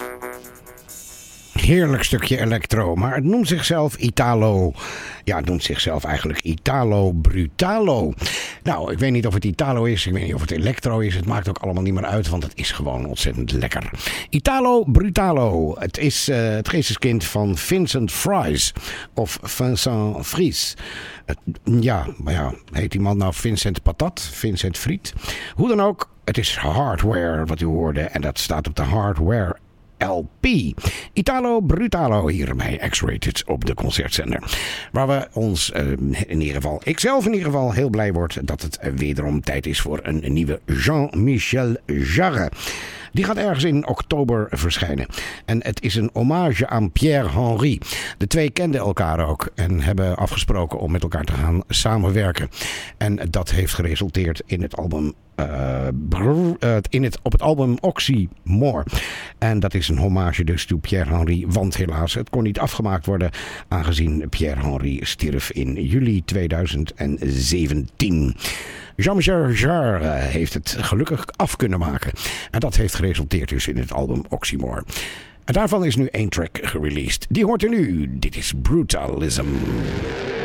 Heerlijk stukje electro, maar het noemt zichzelf Italo. Ja, het noemt zichzelf eigenlijk Italo Brutalo. Nou, ik weet niet of het Italo is, ik weet niet of het electro is. Het maakt ook allemaal niet meer uit, want het is gewoon ontzettend lekker. Italo Brutalo. Het is het geesteskind van Vincent Fries. Of Vincent Fries. Maar ja, heet die man nou Vincent Patat? Vincent Friet? Hoe dan ook, het is hardware wat u hoorde. En dat staat op de hardware LP. Italo Brutalo hier bij X-Rated op de concertzender. Waar we ons ikzelf in ieder geval heel blij word dat het wederom tijd is voor een nieuwe Jean-Michel Jarre. Die gaat ergens in oktober verschijnen. En het is een hommage aan Pierre Henry. De twee kenden elkaar ook en hebben afgesproken om met elkaar te gaan samenwerken. En dat heeft geresulteerd in het album op het album Oxymore. En dat is een hommage dus toe Pierre Henry, want helaas, het kon niet afgemaakt worden aangezien Pierre Henry stierf in juli 2017. Jean-Michel Jarre heeft het gelukkig af kunnen maken. En dat heeft geresulteerd dus in het album Oxymore. En daarvan is nu 1 track gereleased. Die hoort u nu. Dit is Brutalism.